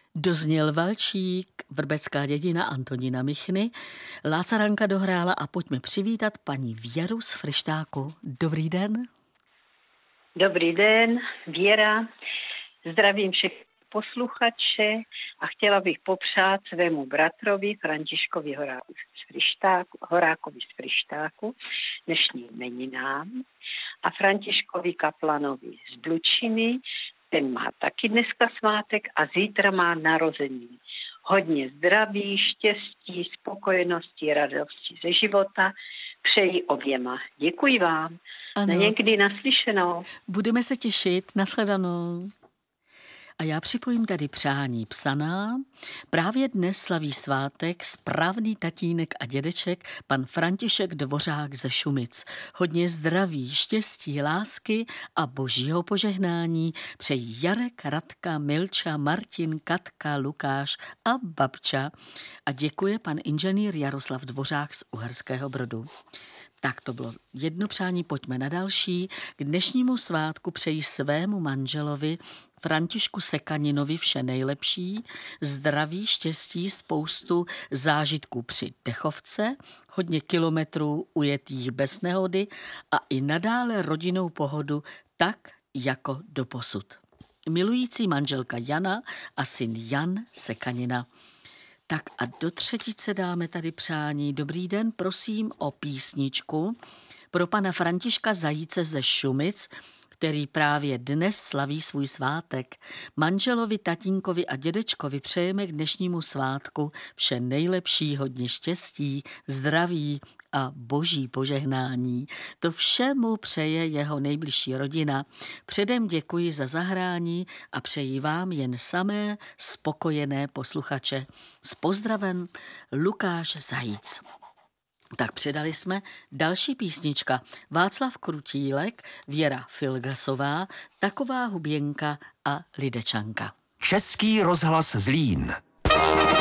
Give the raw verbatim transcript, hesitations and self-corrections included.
Dozněl valčík, vrbecká dědina Antonína Michny, Lácaranka dohrála a pojďme přivítat paní Věru z Fryštáku. Dobrý den. Dobrý den, Věra. Zdravím všechny posluchače a chtěla bych popřát svému bratrovi Františkovi Horákovi z Fryštáku, Horákovi z Fryštáku dnešním jmeninám a Františkovi Kaplanovi z Blučiny, ten má taky dneska svátek a zítra má narozeniny. Hodně zdraví, štěstí, spokojenosti, radosti ze života přeji oběma. Děkuji vám. Ano. Na někdy naslyšenou. Budeme se těšit, nashledanou. A já připojím tady přání psaná. Právě dnes slaví svátek správný tatínek a dědeček pan František Dvořák ze Šumic. Hodně zdraví, štěstí, lásky a božího požehnání přejí Jarek, Radka, Milča, Martin, Katka, Lukáš a babča. A děkuje pan inženýr Jaroslav Dvořák z Uherského Brodu. Tak to bylo jedno přání, pojďme na další. K dnešnímu svátku přeji svému manželovi Františku Sekaninovi vše nejlepší, zdraví, štěstí, spoustu zážitků při dechovce, hodně kilometrů ujetých bez nehody a i nadále rodinnou pohodu tak jako doposud. Milující manželka Jana a syn Jan Sekanina. Tak a do třetice dáme tady přání. Dobrý den, prosím o písničku pro pana Františka Zajíce ze Šumic, který právě dnes slaví svůj svátek. Manželovi, tatínkovi a dědečkovi přejeme k dnešnímu svátku vše nejlepší, hodně štěstí, zdraví a boží požehnání. To vše mu přeje jeho nejbližší rodina. Předem děkuji za zahrání a přeji vám jen samé spokojené posluchače. S pozdravem Lukáš Zajíc. Tak předali jsme další písnička. Václav Krutílek, Věra Filgasová, Taková huběnka a Lidečanka. Český rozhlas Zlín.